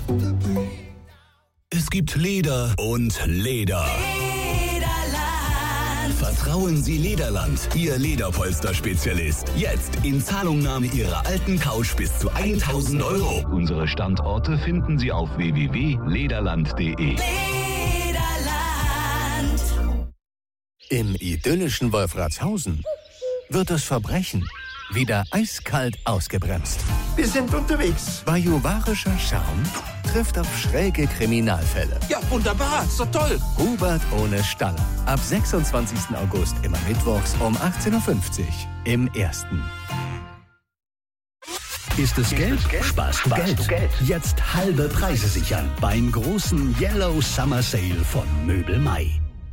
Es gibt Leder und Leder. Lederland. Vertrauen Sie Lederland, Ihr Lederpolster-Spezialist. Jetzt in Zahlungnahme Ihrer alten Couch bis zu 1.000 €. Unsere Standorte finden Sie auf www.lederland.de. Lederland. Im idyllischen Wolfratshausen wird das Verbrechen wieder eiskalt ausgebremst. Wir sind unterwegs. Bajuwarischer Charme trifft auf schräge Kriminalfälle. Ja, wunderbar. Ist doch toll. Hubert ohne Staller. Ab 26. August immer mittwochs um 18.50 Uhr im Ersten. Ist es Geld? Sparst du Geld. Jetzt halbe Preise sichern beim großen Yellow Summer Sale von Möbel Mai.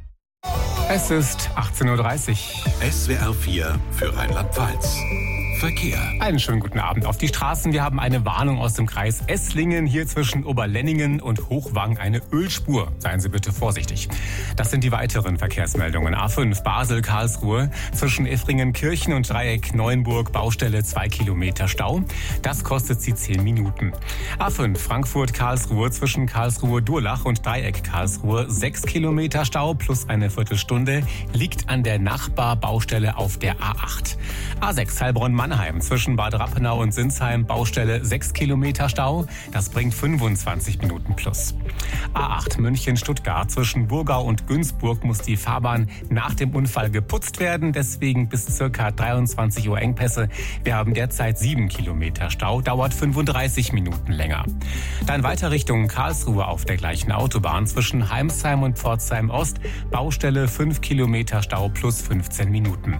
Es ist 18.30 Uhr. SWR 4 für Rheinland-Pfalz. Verkehr. Einen schönen guten Abend auf die Straßen. Wir haben eine Warnung aus dem Kreis Esslingen. Hier zwischen Oberlenningen und Hochwang eine Ölspur. Seien Sie bitte vorsichtig. Das sind die weiteren Verkehrsmeldungen. A5 Basel-Karlsruhe. Zwischen Effringen-Kirchen und Dreieck Neuenburg Baustelle 2 Kilometer Stau. Das kostet Sie 10 Minuten. A5 Frankfurt-Karlsruhe. Zwischen Karlsruhe-Durlach und Dreieck Karlsruhe 6 Kilometer Stau plus eine Viertelstunde. Liegt an der Nachbarbaustelle auf der A8. A6 Heilbronn-Mannheim zwischen Bad Rappenau und Sinsheim Baustelle 6 Kilometer Stau. Das bringt 25 Minuten plus. A8 München-Stuttgart zwischen Burgau und Günzburg muss die Fahrbahn nach dem Unfall geputzt werden. Deswegen bis ca. 23 Uhr Engpässe. Wir haben derzeit 7 Kilometer Stau. Dauert 35 Minuten länger. Dann weiter Richtung Karlsruhe auf der gleichen Autobahn zwischen Heimsheim und Pforzheim Ost. Baustelle 5 Kilometer Stau plus 15 Minuten.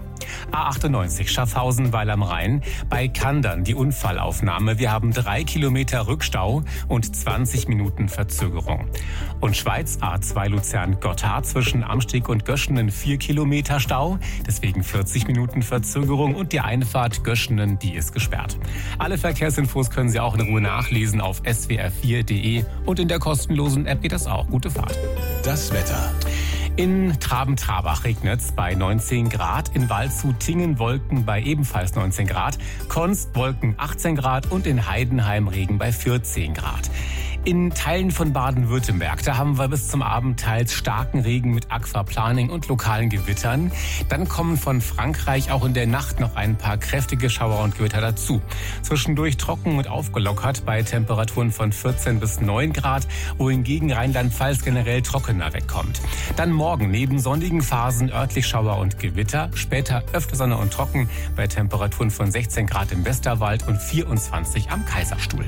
A98 Schaffhausen, Weil am Rhein. Bei Kandern die Unfallaufnahme. Wir haben 3 Kilometer Rückstau und 20 Minuten Verzögerung. Und Schweiz A2 Luzern-Gotthard zwischen Amsteg und Göschenen 4 Kilometer Stau. Deswegen 40 Minuten Verzögerung und die Einfahrt Göschenen, die ist gesperrt. Alle Verkehrsinfos können Sie auch in Ruhe nachlesen auf swr4.de und in der kostenlosen App geht das auch. Gute Fahrt. Das Wetter. In Traben-Trarbach regnet es bei 19 Grad, in Waldshut-Tingen Wolken bei ebenfalls 19 Grad, Konst Wolken 18 Grad und in Heidenheim Regen bei 14 Grad. In Teilen von Baden-Württemberg, da haben wir bis zum Abend teils starken Regen mit Aquaplaning und lokalen Gewittern. Dann kommen von Frankreich auch in der Nacht noch ein paar kräftige Schauer und Gewitter dazu. Zwischendurch trocken und aufgelockert bei Temperaturen von 14 bis 9 Grad, wohingegen Rheinland-Pfalz generell trockener wegkommt. Dann morgen neben sonnigen Phasen örtlich Schauer und Gewitter, später öfter Sonne und trocken bei Temperaturen von 16 Grad im Westerwald und 24 am Kaiserstuhl.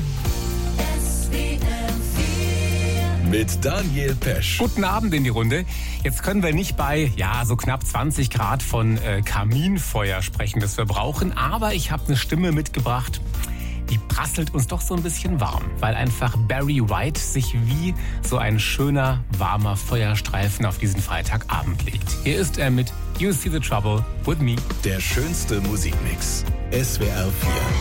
Mit Daniel Pesch. Guten Abend in die Runde. Jetzt können wir nicht bei so knapp 20 Grad von Kaminfeuer sprechen, das wir brauchen. Aber ich habe eine Stimme mitgebracht, die prasselt uns doch so ein bisschen warm. Weil einfach Barry White sich wie so ein schöner, warmer Feuerstreifen auf diesen Freitagabend legt. Hier ist er mit You See the Trouble with Me. Der schönste Musikmix. SWR 4.